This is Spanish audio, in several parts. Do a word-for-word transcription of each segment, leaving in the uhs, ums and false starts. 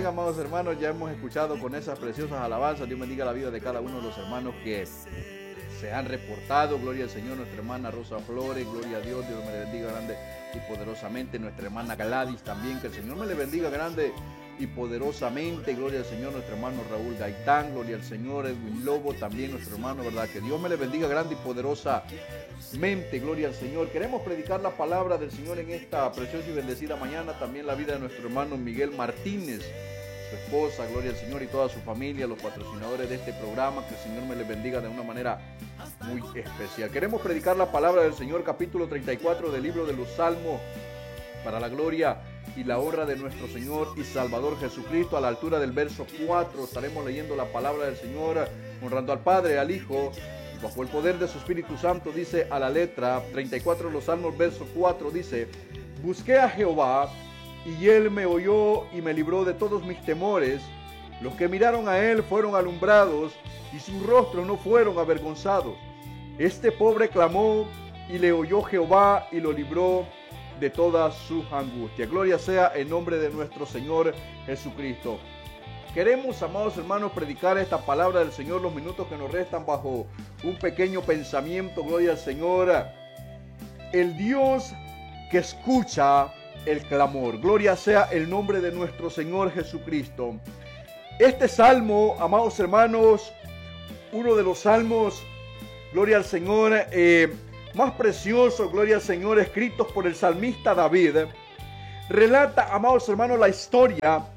Bien, amados hermanos, ya hemos escuchado con esas preciosas alabanzas. Dios bendiga la vida de cada uno de los hermanos que se han reportado. Gloria al Señor, nuestra hermana Rosa Flores, gloria a Dios, Dios me le bendiga grande y poderosamente. Nuestra hermana Gladys también, que el Señor me le bendiga grande y poderosamente. Gloria al Señor, nuestro hermano Raúl Gaitán, gloria al Señor, Edwin Lobo también, nuestro hermano, verdad, que Dios me le bendiga grande y poderosamente. Gloria al Señor. Queremos predicar la palabra del Señor en esta preciosa y bendecida mañana. También la vida de nuestro hermano Miguel Martínez, su esposa, gloria al Señor, y toda su familia, los patrocinadores de este programa. Que el Señor me les bendiga de una manera muy especial. Queremos predicar la palabra del Señor, capítulo treinta y cuatro del libro de los Salmos, para la gloria y la honra de nuestro Señor y Salvador Jesucristo. A la altura del verso cuatro estaremos leyendo la palabra del Señor, honrando al Padre, al Hijo, y bajo el poder de su Espíritu Santo. Dice a la letra treinta y cuatro de los Salmos, verso cuatro, dice: busqué a Jehová, y él me oyó y me libró de todos mis temores. Los que miraron a él fueron alumbrados, y sus rostros no fueron avergonzados. Este pobre clamó, y le oyó Jehová, y lo libró de todas sus angustias. Gloria sea en nombre de nuestro Señor Jesucristo. Queremos, amados hermanos, predicar esta palabra del Señor los minutos que nos restan bajo un pequeño pensamiento. Gloria al Señor. El Dios que escucha el clamor. Gloria sea el nombre de nuestro Señor Jesucristo. Este salmo, amados hermanos, uno de los salmos, gloria al Señor, eh, más precioso, gloria al Señor, escritos por el salmista David, relata, amados hermanos, la historia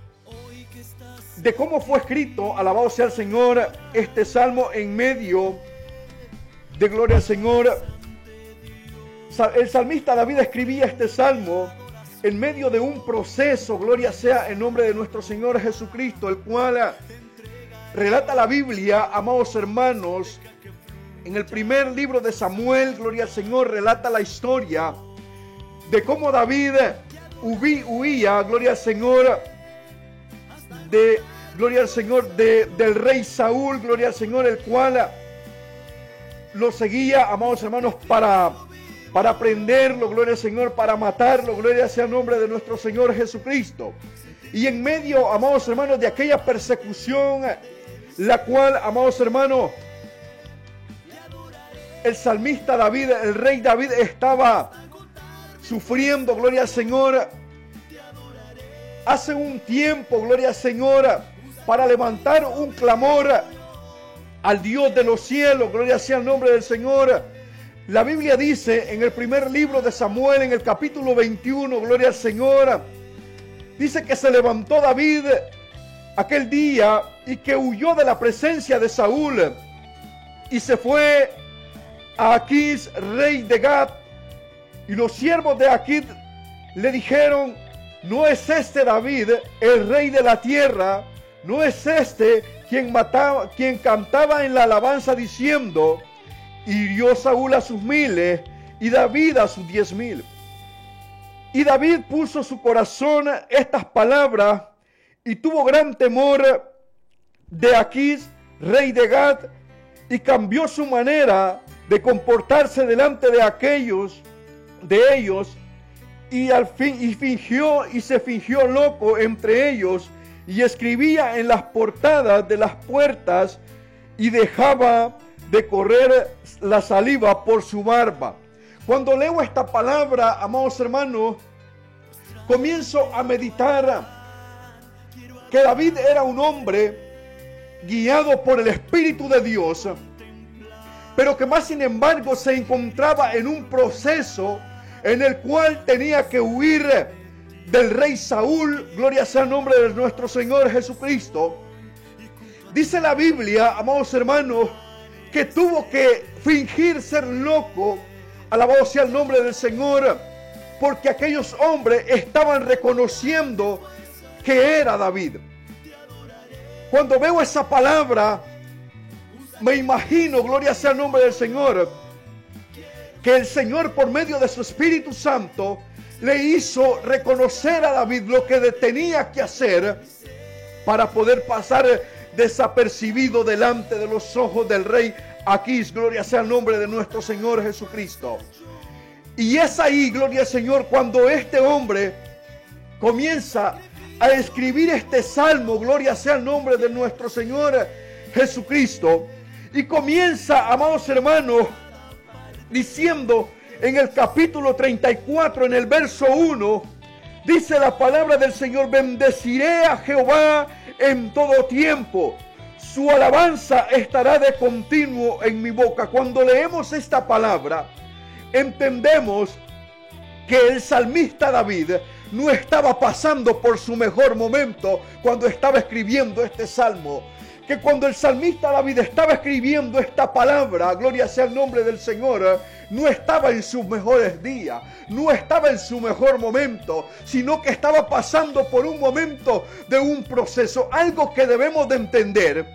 de cómo fue escrito, alabado sea el Señor, este salmo en medio de, gloria al Señor, el salmista David escribía este salmo en medio de un proceso, gloria sea en nombre de nuestro Señor Jesucristo, el cual relata la Biblia, amados hermanos. En el primer libro de Samuel, gloria al Señor, relata la historia de cómo David huía, gloria al Señor, de, gloria al Señor, de, del rey Saúl, gloria al Señor, el cual lo seguía, amados hermanos, para, para prenderlo, gloria al Señor, para matarlo, gloria sea el nombre de nuestro Señor Jesucristo. Y en medio, amados hermanos, de aquella persecución, la cual, amados hermanos, el salmista David, el rey David, estaba sufriendo, gloria al Señor. Hace un tiempo, gloria al Señor, para levantar un clamor al Dios de los cielos, gloria sea el nombre del Señor. La Biblia dice en el primer libro de Samuel, en el capítulo veintiuno, gloria al Señor, dice que se levantó David aquel día y que huyó de la presencia de Saúl y se fue a Aquís, rey de Gat, y los siervos de Aquís le dijeron: ¿no es este David, el rey de la tierra? ¿No es este quien mataba, quien cantaba en la alabanza diciendo: hirió Saúl a sus miles y David a sus diez mil? Y David puso su corazón estas palabras y tuvo gran temor de Aquís, rey de Gat, y cambió su manera de comportarse delante de aquellos, de ellos, y al fin, y fingió, y se fingió loco entre ellos, y escribía en las portadas de las puertas, y dejaba de correr la saliva por su barba. Cuando leo esta palabra, amados hermanos, comienzo a meditar que David era un hombre guiado por el Espíritu de Dios, pero que más sin embargo se encontraba en un proceso en el cual tenía que huir del rey Saúl, gloria sea el nombre de nuestro Señor Jesucristo. Dice la Biblia, amados hermanos, que tuvo que fingir ser loco, alabado sea el nombre del Señor, porque aquellos hombres estaban reconociendo que era David. Cuando veo esa palabra, me imagino, gloria sea el nombre del Señor, que el Señor por medio de su Espíritu Santo le hizo reconocer a David lo que tenía que hacer para poder pasar desapercibido delante de los ojos del rey Aquís, gloria sea el nombre de nuestro Señor Jesucristo. Y es ahí, gloria al Señor, cuando este hombre comienza a escribir este salmo, gloria sea el nombre de nuestro Señor Jesucristo, y comienza, amados hermanos, diciendo en el capítulo treinta y cuatro, en el verso uno, dice la palabra del Señor: bendeciré a Jehová en todo tiempo, su alabanza estará de continuo en mi boca. Cuando leemos esta palabra, entendemos que el salmista David no estaba pasando por su mejor momento cuando estaba escribiendo este salmo. Que cuando el salmista David estaba escribiendo esta palabra, gloria sea el nombre del Señor, no estaba en sus mejores días, no estaba en su mejor momento, sino que estaba pasando por un momento de un proceso. Algo que debemos de entender,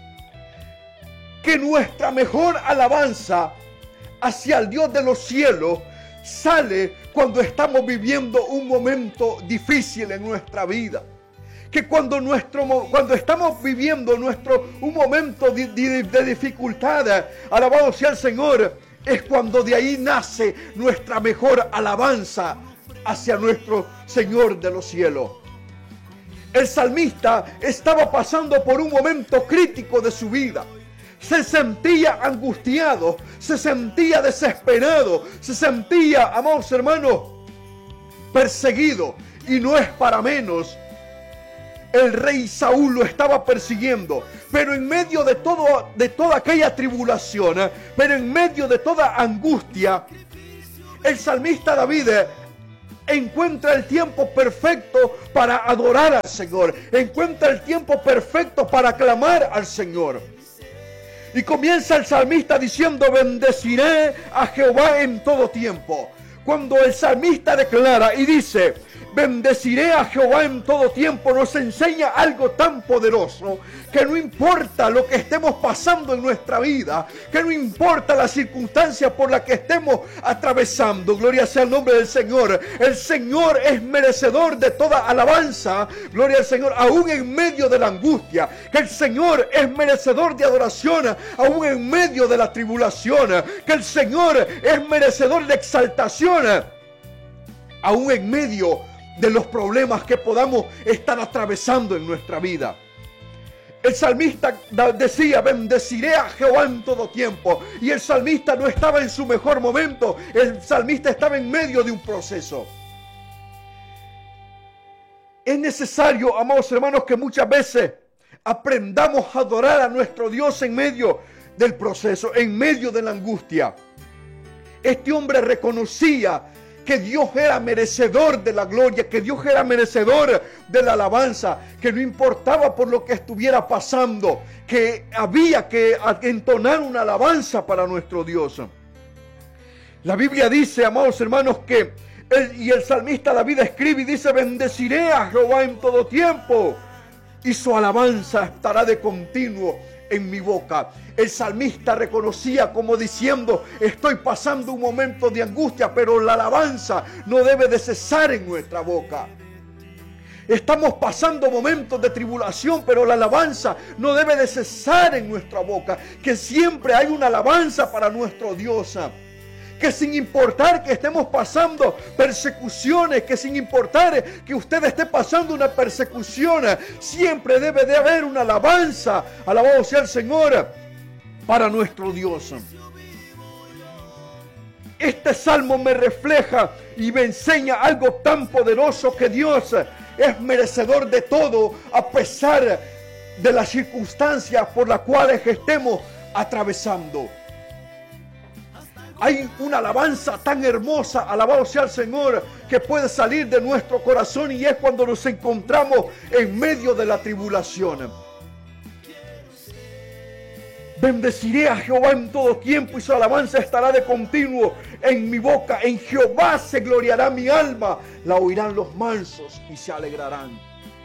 que nuestra mejor alabanza hacia el Dios de los cielos sale cuando estamos viviendo un momento difícil en nuestra vida. Que cuando, nuestro, cuando estamos viviendo nuestro, un momento de, de, de dificultad, alabado sea el Señor, es cuando de ahí nace nuestra mejor alabanza hacia nuestro Señor de los cielos. El salmista estaba pasando por un momento crítico de su vida. Se sentía angustiado, se sentía desesperado, se sentía, amados hermanos, perseguido. Y no es para menos. El rey Saúl lo estaba persiguiendo, pero en medio de, todo, de toda aquella tribulación, pero en medio de toda angustia, el salmista David encuentra el tiempo perfecto para adorar al Señor, encuentra el tiempo perfecto para clamar al Señor. Y comienza el salmista diciendo: bendeciré a Jehová en todo tiempo. Cuando el salmista declara y dice: bendeciré a Jehová en todo tiempo, nos enseña algo tan poderoso, que no importa lo que estemos pasando en nuestra vida, que no importa la circunstancia por la que estemos atravesando, gloria sea el nombre del Señor, el Señor es merecedor de toda alabanza, gloria al Señor, aún en medio de la angustia, que el Señor es merecedor de adoración, aún en medio de la tribulación, que el Señor es merecedor de exaltación, aún en medio de los problemas que podamos estar atravesando en nuestra vida. El salmista decía: bendeciré a Jehová en todo tiempo. Y el salmista no estaba en su mejor momento. El salmista estaba en medio de un proceso. Es necesario, amados hermanos, que muchas veces aprendamos a adorar a nuestro Dios en medio del proceso, en medio de la angustia. Este hombre reconocía que Dios era merecedor de la gloria, que Dios era merecedor de la alabanza, que no importaba por lo que estuviera pasando, que había que entonar una alabanza para nuestro Dios. La Biblia dice, amados hermanos, que el, y el salmista David escribe y dice: bendeciré a Jehová en todo tiempo, y su alabanza estará de continuo en mi boca. El salmista reconocía como diciendo: estoy pasando un momento de angustia, pero la alabanza no debe de cesar en nuestra boca. Estamos pasando momentos de tribulación, pero la alabanza no debe de cesar en nuestra boca. Que siempre hay una alabanza para nuestro Dios. Que sin importar que estemos pasando persecuciones, que sin importar que usted esté pasando una persecución, siempre debe de haber una alabanza, alabado sea el Señor, para nuestro Dios. Este salmo me refleja y me enseña algo tan poderoso, que Dios es merecedor de todo, a pesar de las circunstancias por las cuales estemos atravesando. Hay una alabanza tan hermosa, alabado sea el Señor, que puede salir de nuestro corazón, y es cuando nos encontramos en medio de la tribulación. Bendeciré a Jehová en todo tiempo, y su alabanza estará de continuo en mi boca. En Jehová se gloriará mi alma, la oirán los mansos y se alegrarán.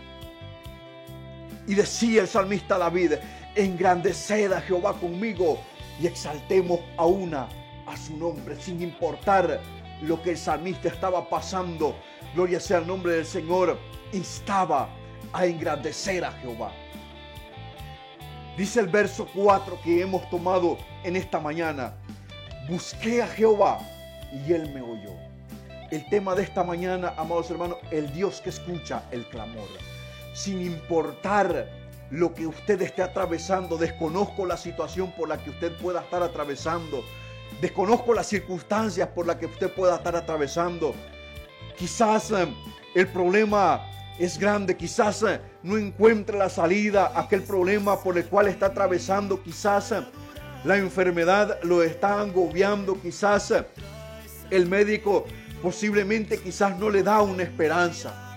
Y decía el salmista David: engrandeced a Jehová conmigo y exaltemos a una a su nombre. Sin importar lo que el salmista estaba pasando, gloria sea el nombre del Señor, instaba a engrandecer a Jehová. Dice el verso cuatro que hemos tomado en esta mañana: busqué a Jehová y él me oyó. El tema de esta mañana, amados hermanos, el Dios que escucha el clamor. Sin importar lo que usted esté atravesando, desconozco la situación por la que usted pueda estar atravesando. Desconozco las circunstancias por las que usted pueda estar atravesando. Quizás eh, el problema es grande, quizás eh, no encuentre la salida a aquel problema por el cual está atravesando. Quizás eh, la enfermedad lo está agobiando, quizás eh, el médico posiblemente quizás no le da una esperanza.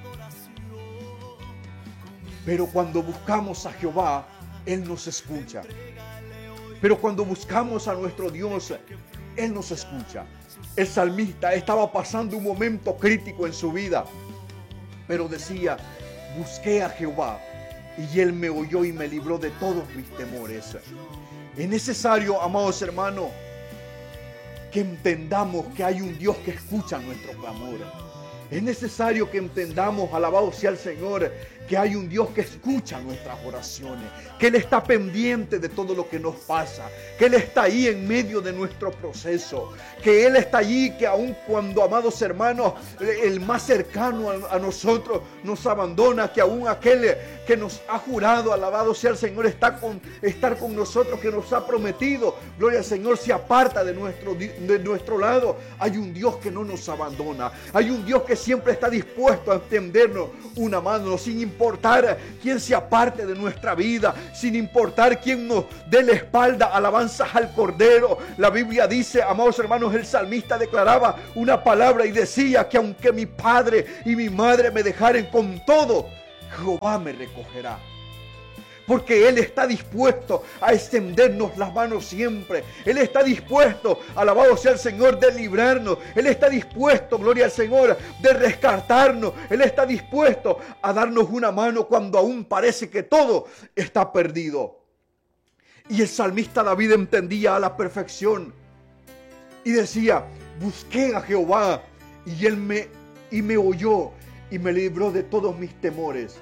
Pero cuando buscamos a Jehová, Él nos escucha. Pero cuando buscamos a nuestro Dios, Él nos escucha. El salmista estaba pasando un momento crítico en su vida, pero decía, busqué a Jehová y Él me oyó y me libró de todos mis temores. Es necesario, amados hermanos, que entendamos que hay un Dios que escucha nuestro clamor. Es necesario que entendamos, alabado sea el Señor, que hay un Dios que escucha nuestras oraciones, que Él está pendiente de todo lo que nos pasa, que Él está ahí en medio de nuestro proceso, que Él está allí, que aun cuando, amados hermanos, el más cercano a, a nosotros nos abandona, que aún aquel que nos ha jurado, alabado sea el Señor, está con, estar con nosotros, que nos ha prometido, gloria al Señor, se aparta de nuestro, de nuestro lado. Hay un Dios que no nos abandona, hay un Dios que siempre está dispuesto a extendernos una mano, sin importar quién se aparte de nuestra vida, sin importar quién nos dé la espalda. Alabanzas al Cordero. La Biblia dice, amados hermanos, el salmista declaraba una palabra y decía que aunque mi padre y mi madre me dejaren, con todo Jehová me recogerá. Porque Él está dispuesto a extendernos las manos siempre. Él está dispuesto, alabado sea el Señor, de librarnos. Él está dispuesto, gloria al Señor, de rescatarnos. Él está dispuesto a darnos una mano cuando aún parece que todo está perdido. Y el salmista David entendía a la perfección y decía, busqué a Jehová y Él me, y me oyó y me libró de todos mis temores.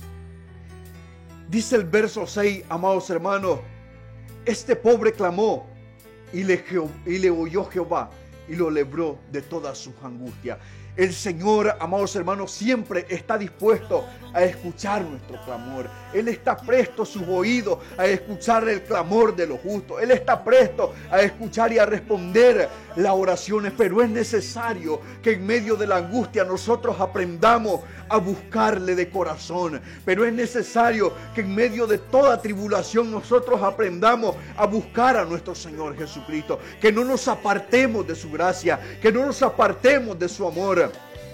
Dice el verso seis, amados hermanos, este pobre clamó y le, y le oyó Jehová y lo libró de todas sus angustias. El Señor, amados hermanos, siempre está dispuesto a escuchar nuestro clamor. Él está presto sus oídos a escuchar el clamor de los justos. Él está presto a escuchar y a responder las oraciones. Pero es necesario que en medio de la angustia nosotros aprendamos a buscarle de corazón. Pero es necesario que en medio de toda tribulación nosotros aprendamos a buscar a nuestro Señor Jesucristo. Que no nos apartemos de su gracia, que no nos apartemos de su amor.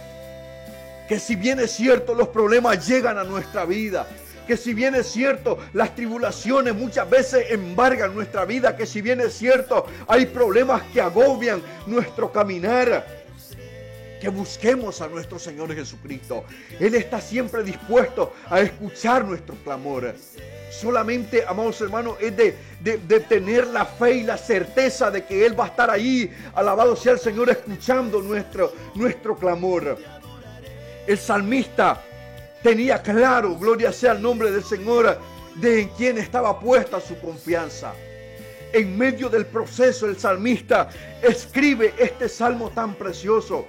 Que si bien es cierto los problemas llegan a nuestra vida, que si bien es cierto las tribulaciones muchas veces embargan nuestra vida, que si bien es cierto hay problemas que agobian nuestro caminar, que busquemos a nuestro Señor Jesucristo. Él está siempre dispuesto a escuchar nuestro clamor. Solamente, amados hermanos, es de, de, de tener la fe y la certeza de que Él va a estar ahí, alabado sea el Señor, escuchando nuestro, nuestro clamor. El salmista tenía claro, gloria sea el nombre del Señor, de en quien estaba puesta su confianza. En medio del proceso, el salmista escribe este salmo tan precioso.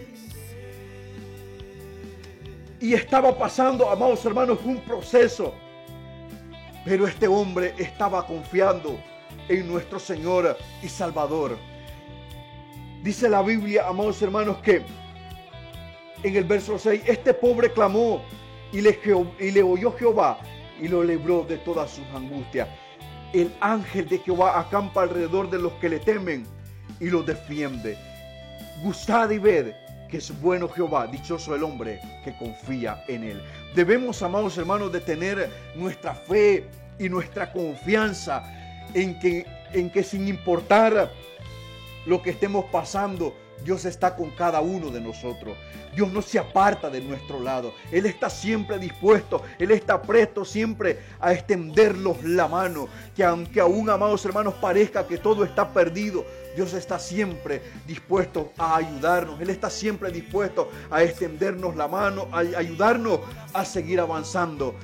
Y estaba pasando, amados hermanos, un proceso. Pero este hombre estaba confiando en nuestro Señor y Salvador. Dice la Biblia, amados hermanos, que en el verso seis, este pobre clamó y le, y le oyó Jehová y lo libró de todas sus angustias. El ángel de Jehová acampa alrededor de los que le temen y los defiende. Gustad y ved que es bueno Jehová, dichoso el hombre que confía en él. Debemos, amados hermanos, de tener nuestra fe y nuestra confianza en que, en que sin importar lo que estemos pasando, Dios está con cada uno de nosotros. Dios no se aparta de nuestro lado. Él está siempre dispuesto. Él está presto siempre a extendernos la mano. Que aunque aún, amados hermanos, parezca que todo está perdido, Dios está siempre dispuesto a ayudarnos. Él está siempre dispuesto a extendernos la mano, a ayudarnos a seguir avanzando.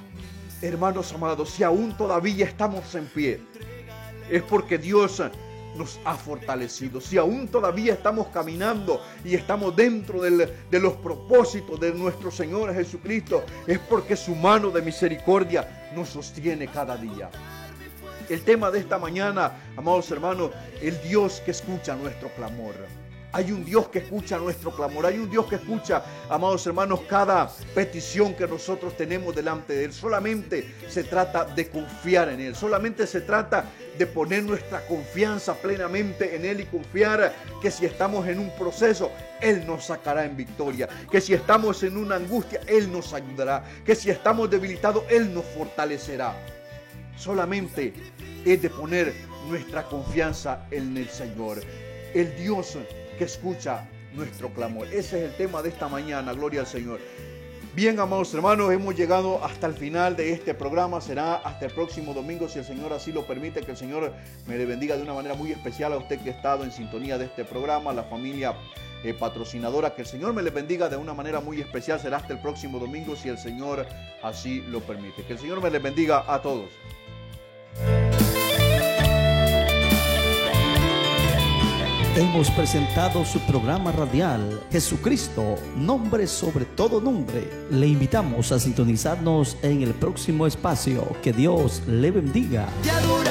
Hermanos amados, si aún todavía estamos en pie, es porque Dios nos ha fortalecido. Si aún todavía estamos caminando y estamos dentro del, de los propósitos de nuestro Señor Jesucristo, es porque su mano de misericordia nos sostiene cada día. El tema de esta mañana, amados hermanos, el Dios que escucha nuestro clamor. Hay un Dios que escucha nuestro clamor. Hay un Dios que escucha, amados hermanos, cada petición que nosotros tenemos delante de Él. Solamente se trata de confiar en Él. Solamente se trata de poner nuestra confianza plenamente en Él y confiar que si estamos en un proceso, Él nos sacará en victoria. Que si estamos en una angustia, Él nos ayudará. Que si estamos debilitados, Él nos fortalecerá. Solamente es de poner nuestra confianza en el Señor. El Dios que escucha nuestro clamor. Ese es el tema de esta mañana, gloria al Señor. Bien, amados hermanos, hemos llegado hasta el final de este programa. Será hasta el próximo domingo, si el Señor así lo permite. Que el Señor me le bendiga de una manera muy especial a usted que ha estado en sintonía de este programa, a la familia eh, patrocinadora. Que el Señor me le bendiga de una manera muy especial. Será hasta el próximo domingo, si el Señor así lo permite. Que el Señor me le bendiga a todos. Hemos presentado su programa radial Jesucristo, nombre sobre todo nombre. Le invitamos a sintonizarnos en el próximo espacio. Que Dios le bendiga.